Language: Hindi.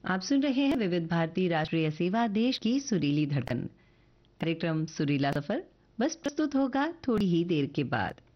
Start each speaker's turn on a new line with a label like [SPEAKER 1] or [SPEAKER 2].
[SPEAKER 1] आप सुन रहे हैं विविध भारती राष्ट्रीय सेवा, देश की सुरीली धड़कन। कार्यक्रम सुरीला सफर बस प्रस्तुत होगा थोड़ी ही देर के बाद।